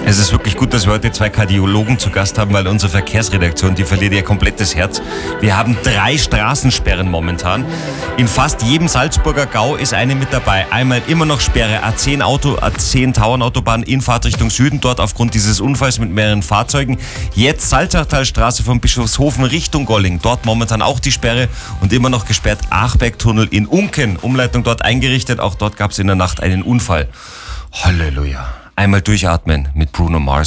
Es ist wirklich gut, dass wir heute 2 Kardiologen zu Gast haben, weil unsere Verkehrsredaktion, die verliert ihr komplettes Herz. Wir haben 3 Straßensperren momentan. In fast jedem Salzburger Gau ist eine mit dabei. Einmal immer noch Sperre, A10 Tauernautobahn in Fahrtrichtung Süden, dort aufgrund dieses Unfalls mit mehreren Fahrzeugen. Jetzt Salzachtalstraße von Bischofshofen Richtung Golling, dort momentan auch die Sperre und immer noch gesperrt Achbergtunnel in Unken. Umleitung dort eingerichtet, auch dort gab es in der Nacht einen Unfall. Halleluja. Einmal durchatmen mit Bruno Mars.